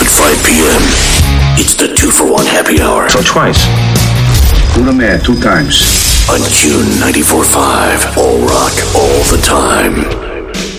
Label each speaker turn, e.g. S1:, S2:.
S1: at 5 p.m. It's the 2-for-1 happy hour.
S2: So twice.
S3: Una man, 2 times.
S1: On June 94.5. All rock, all the time.